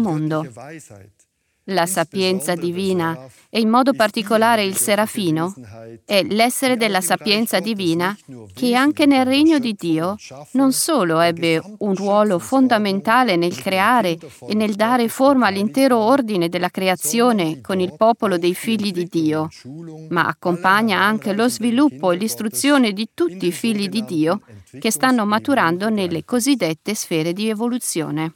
mondo. La sapienza divina, e in modo particolare il serafino, è l'essere della sapienza divina che anche nel regno di Dio non solo ebbe un ruolo fondamentale nel creare e nel dare forma all'intero ordine della creazione con il popolo dei figli di Dio, ma accompagna anche lo sviluppo e l'istruzione di tutti i figli di Dio che stanno maturando nelle cosiddette sfere di evoluzione.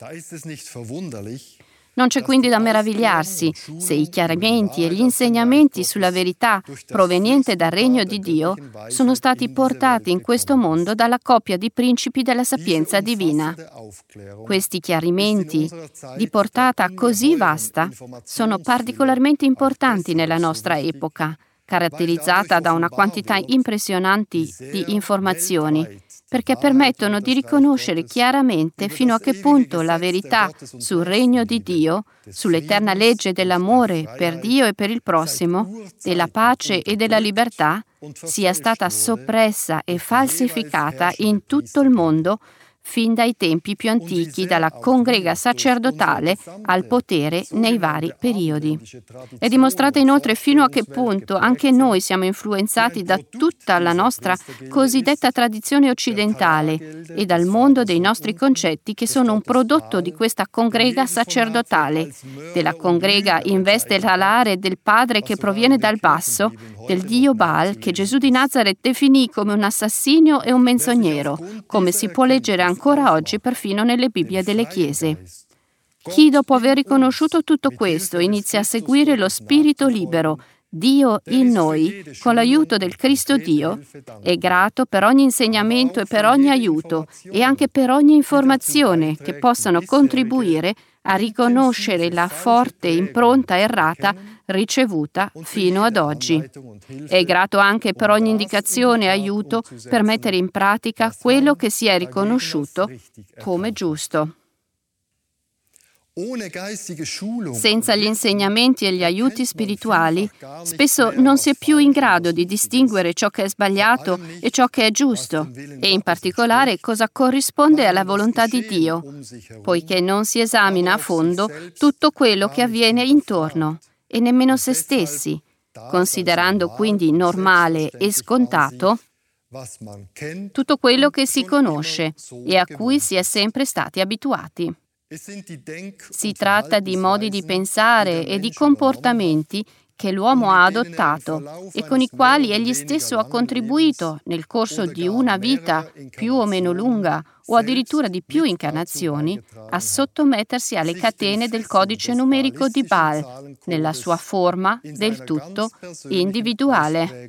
Non c'è quindi da meravigliarsi se i chiarimenti e gli insegnamenti sulla verità proveniente dal regno di Dio sono stati portati in questo mondo dalla coppia di principi della sapienza divina. Questi chiarimenti, di portata così vasta, sono particolarmente importanti nella nostra epoca, caratterizzata da una quantità impressionante di informazioni, perché permettono di riconoscere chiaramente fino a che punto la verità sul regno di Dio, sull'eterna legge dell'amore per Dio e per il prossimo, della pace e della libertà, sia stata soppressa e falsificata in tutto il mondo fin dai tempi più antichi dalla congrega sacerdotale al potere nei vari periodi. È dimostrata inoltre fino a che punto anche noi siamo influenzati da tutta la nostra cosiddetta tradizione occidentale e dal mondo dei nostri concetti che sono un prodotto di questa congrega sacerdotale, della congrega in veste alare del padre che proviene dal basso, del dio Baal che Gesù di Nazaret definì come un assassino e un menzognero, come si può leggere ancora oggi perfino nelle Bibbie delle chiese. Chi dopo aver riconosciuto tutto questo inizia a seguire lo spirito libero, Dio in noi, con l'aiuto del Cristo Dio, è grato per ogni insegnamento e per ogni aiuto e anche per ogni informazione che possano contribuire a riconoscere la forte impronta errata ricevuta fino ad oggi. È grato anche per ogni indicazione e aiuto per mettere in pratica quello che si è riconosciuto come giusto. Senza gli insegnamenti e gli aiuti spirituali, spesso non si è più in grado di distinguere ciò che è sbagliato e ciò che è giusto, e in particolare cosa corrisponde alla volontà di Dio, poiché non si esamina a fondo tutto quello che avviene intorno, e nemmeno se stessi, considerando quindi normale e scontato tutto quello che si conosce e a cui si è sempre stati abituati. Si tratta di modi di pensare e di comportamenti che l'uomo ha adottato e con i quali egli stesso ha contribuito nel corso di una vita più o meno lunga o addirittura di più incarnazioni a sottomettersi alle catene del codice numerico di Baal nella sua forma del tutto individuale.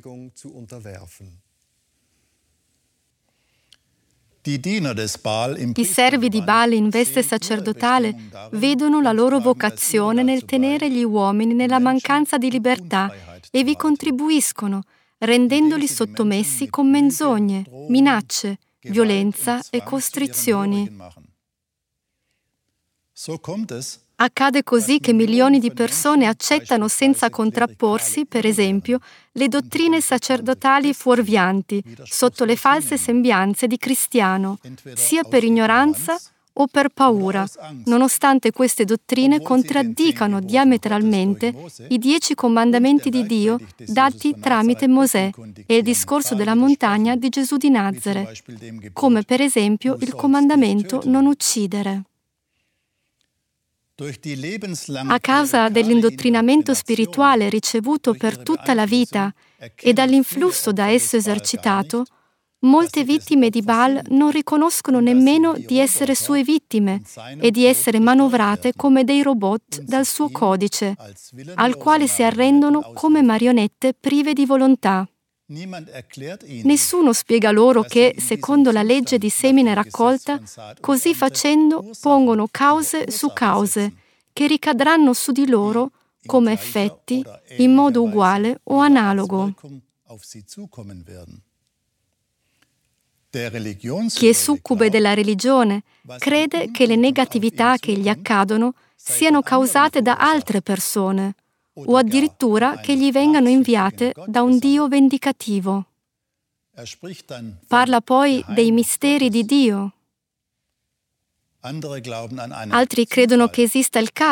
I servi di Baal in veste sacerdotale vedono la loro vocazione nel tenere gli uomini nella mancanza di libertà e vi contribuiscono, rendendoli sottomessi con menzogne, minacce, violenza e costrizioni. Accade così che milioni di persone accettano senza contrapporsi, per esempio, le dottrine sacerdotali fuorvianti, sotto le false sembianze di cristiano, sia per ignoranza o per paura, nonostante queste dottrine contraddicano diametralmente i 10 comandamenti di Dio dati tramite Mosè e il discorso della montagna di Gesù di Nazaret, come per esempio il comandamento non uccidere. A causa dell'indottrinamento spirituale ricevuto per tutta la vita e dall'influsso da esso esercitato, molte vittime di Baal non riconoscono nemmeno di essere sue vittime e di essere manovrate come dei robot dal suo codice, al quale si arrendono come marionette prive di volontà. Nessuno spiega loro che, secondo la legge di semine raccolta, così facendo pongono cause su cause, che ricadranno su di loro come effetti in modo uguale o analogo. Chi è succube della religione crede che le negatività che gli accadono siano causate da altre persone, o addirittura che gli vengano inviate da un Dio vendicativo. Parla poi dei misteri di Dio. Altri credono che esista il